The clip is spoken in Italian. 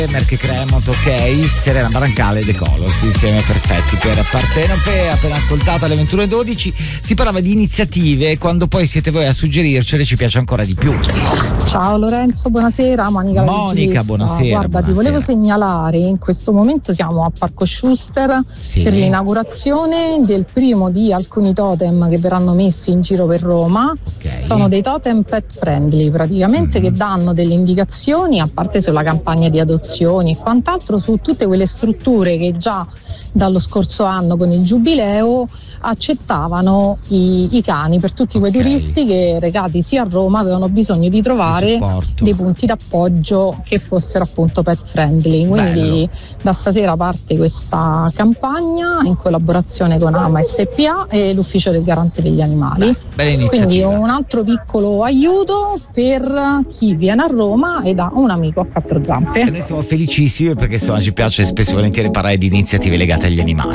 Merche Cremont, ok, Serena Barrancale e The Colors insieme perfetti per Partenope. Appena ascoltata alle 21:12 si parlava di iniziative, quando poi siete voi a suggerircele ci piace ancora di più. Ciao Lorenzo, buonasera. Monica, buonasera. Guarda, buonasera. Ti volevo segnalare, in questo momento siamo a Parco Schuster per l'inaugurazione del primo di alcuni totem che verranno messi in giro per Roma. Sono dei totem pet friendly praticamente, che danno delle indicazioni, a parte sulla campagna di adozioni e quant'altro, su tutte quelle strutture che già dallo scorso anno con il Giubileo accettavano i cani, per tutti quei turisti che, recati sia a Roma, avevano bisogno di trovare dei punti d'appoggio che fossero appunto pet friendly. Quindi da stasera parte questa campagna in collaborazione con AMA SPA e l'Ufficio del Garante degli Animali. Quindi un altro piccolo aiuto per chi viene a Roma ed ha un amico a quattro zampe. Noi siamo felicissimi perché insomma ci piace spesso e volentieri parlare di iniziative legate agli animali.